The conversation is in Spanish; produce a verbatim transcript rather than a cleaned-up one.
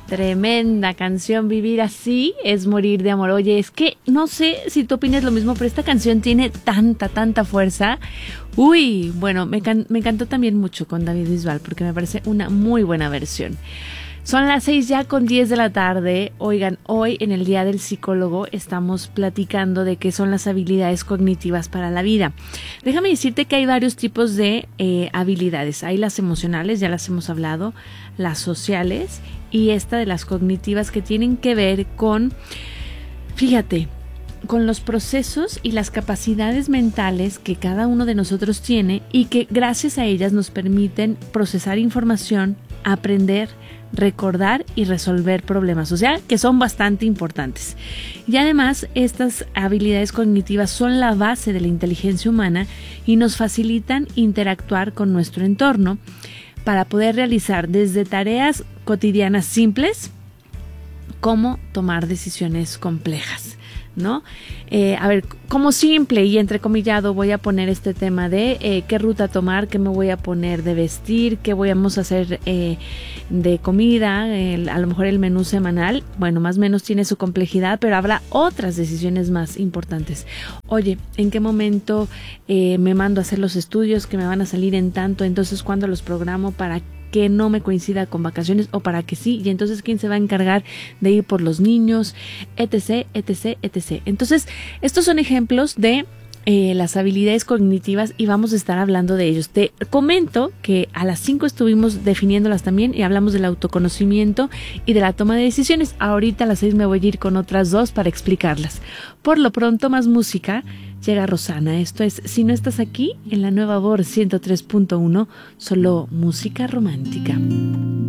Tremenda canción, Vivir así es morir de amor. Oye, es que no sé si tú opinas lo mismo, pero esta canción tiene tanta, tanta fuerza. Uy, bueno, me, can- me encantó también mucho con David Bisbal porque me parece una muy buena versión. Son las seis ya con diez de la tarde. Oigan, hoy en el Día del Psicólogo estamos platicando de qué son las habilidades cognitivas para la vida. Déjame decirte que hay varios tipos de eh, habilidades. Hay las emocionales, ya las hemos hablado, las sociales y esta de las cognitivas que tienen que ver con, fíjate, con los procesos y las capacidades mentales que cada uno de nosotros tiene y que gracias a ellas nos permiten procesar información, aprender, recordar y resolver problemas, o sea, que son bastante importantes. Y además, estas habilidades cognitivas son la base de la inteligencia humana y nos facilitan interactuar con nuestro entorno para poder realizar desde tareas cotidianas simples como tomar decisiones complejas, ¿no? Eh, a ver, como simple y entrecomillado voy a poner este tema de eh, qué ruta tomar, qué me voy a poner de vestir, qué vamos a hacer eh, de comida, el, a lo mejor el menú semanal. Bueno, más o menos tiene su complejidad, pero habrá otras decisiones más importantes. Oye, ¿en qué momento eh, me mando a hacer los estudios que me van a salir en tanto? Entonces, ¿cuándo los programo para que no me coincida con vacaciones o para que sí? Y entonces, ¿quién se va a encargar de ir por los niños? Etc, etc, etc. Entonces, estos son ejemplos de eh, las habilidades cognitivas y vamos a estar hablando de ellos. Te comento que a las cinco estuvimos definiéndolas también y hablamos del autoconocimiento y de la toma de decisiones. Ahorita a las seis me voy a ir con otras dos para explicarlas. Por lo pronto, más música. Llega Rosana. Esto es Si no estás aquí, en la nueva voz ciento tres punto uno, solo música romántica.